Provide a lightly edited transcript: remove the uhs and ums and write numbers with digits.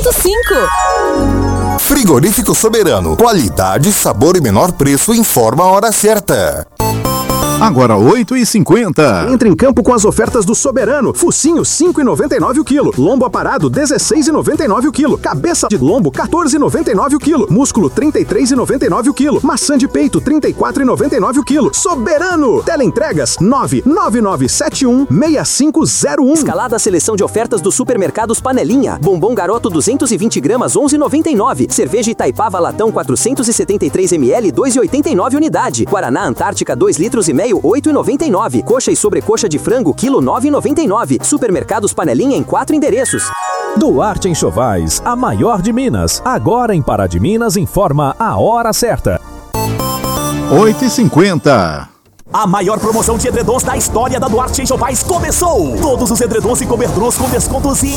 Frigorífico Soberano. Qualidade, sabor e menor preço. Informa a hora certa. Agora 8h50. Entre em campo com as ofertas do Soberano. Focinho 5,99 o quilo. Lombo aparado 16,99 o quilo. Cabeça de lombo 14,99 o quilo. Músculo 33,99 o quilo. Maçã de peito 34,99 o quilo. Soberano. Teleentregas 999716501. Escalada seleção de ofertas do Supermercados Panelinha. Bombom Garoto 220 gramas 11,99. Cerveja Itaipava Latão 473 ml 2,89 unidade. Guaraná Antártica 2 litros e meio 8,99. Coxa e sobrecoxa de frango, quilo 9,99. Supermercados Panelinha em 4 endereços. Duarte Enxovais, a maior de Minas. Agora em Pará de Minas, informa a hora certa. 8h50. A maior promoção de edredons da história da Duarte Enxovais começou! Todos os edredons e cobertores com descontos